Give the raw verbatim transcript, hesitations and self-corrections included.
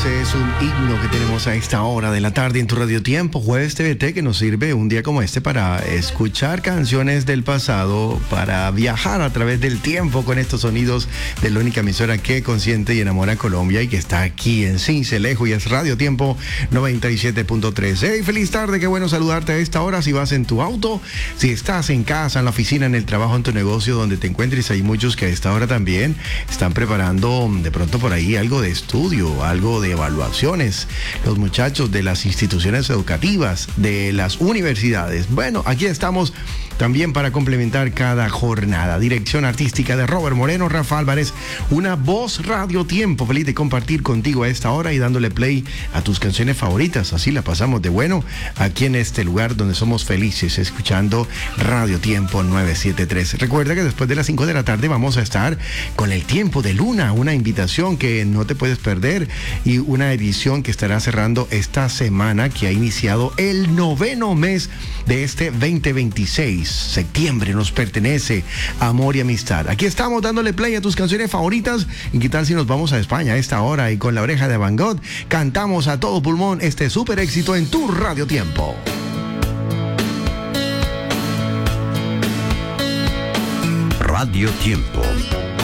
Ese es un himno que tenemos a esta hora de la tarde en tu Radio Tiempo, Jueves T V T, que nos sirve un día como este para escuchar canciones del pasado, para viajar a través del tiempo con estos sonidos de la única emisora que consiente y enamora a Colombia y que está aquí en Sincelejo, y es Radio Tiempo noventa y siete punto tres. Hey, feliz tarde, qué bueno saludarte a esta hora. Si vas en tu auto, si estás en casa, en la oficina, en el trabajo, en tu negocio, donde te encuentres, hay muchos que a esta hora también están preparando de pronto por ahí algo de estudio, algo de evaluaciones, los muchachos de las instituciones educativas, de las universidades. Bueno, aquí estamos también para complementar cada jornada. Dirección artística de Robert Moreno, Rafa Álvarez, una voz Radio Tiempo, feliz de compartir contigo a esta hora y dándole play a tus canciones favoritas. Así la pasamos de bueno aquí en este lugar donde somos felices, escuchando Radio Tiempo novecientos setenta y tres. Recuerda que después de las cinco de la tarde vamos a estar con el Tiempo de Luna, una invitación que no te puedes perder y una edición que estará cerrando esta semana, que ha iniciado el noveno mes de este veinte veintiséis. Septiembre nos pertenece, amor y amistad. Aquí estamos dándole play a tus canciones favoritas. ¿Y qué tal si nos vamos a España a esta hora y con La Oreja de Van Gogh cantamos a todo pulmón este súper éxito en tu Radio Tiempo? Radio Tiempo.